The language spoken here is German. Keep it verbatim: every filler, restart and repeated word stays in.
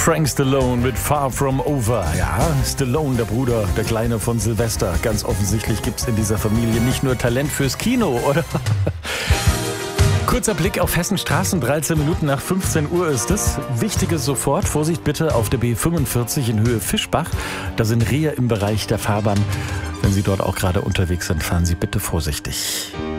Frank Stallone mit Far From Over. Ja, Stallone, der Bruder, der Kleine von Sylvester. Ganz offensichtlich gibt es in dieser Familie nicht nur Talent fürs Kino, oder? Kurzer Blick auf Hessens Straßen, dreizehn Minuten nach fünfzehn Uhr ist es. Wichtiges sofort, Vorsicht bitte auf der B fünfundvierzig in Höhe Fischbach. Da sind Rehe im Bereich der Fahrbahn. Wenn Sie dort auch gerade unterwegs sind, fahren Sie bitte vorsichtig.